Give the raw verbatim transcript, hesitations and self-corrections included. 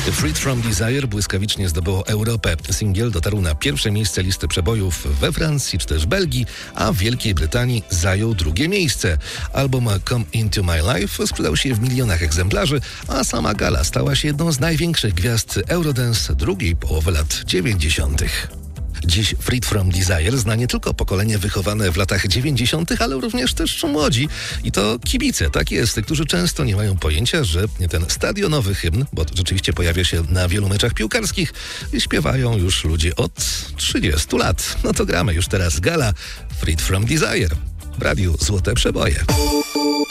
Freed from Desire błyskawicznie zdobyło Europę. Singiel dotarł na pierwsze miejsce listy przebojów we Francji czy też Belgii, a w Wielkiej Brytanii zajął drugie miejsce. Album Come Into My Life sprzedał się w milionach egzemplarzy, a sama Gala stała się jedną z największych gwiazd Eurodance drugiej połowy lat dziewięćdziesiątych. Dziś Freed from Desire zna nie tylko pokolenie wychowane w latach dziewięćdziesiątych, ale również też młodzi. I to kibice, tak jest, którzy często nie mają pojęcia, że ten stadionowy hymn, bo rzeczywiście pojawia się na wielu meczach piłkarskich, śpiewają już ludzie od trzydziestu lat. No to gramy już teraz Gala Freed from Desire w radiu Złote Przeboje.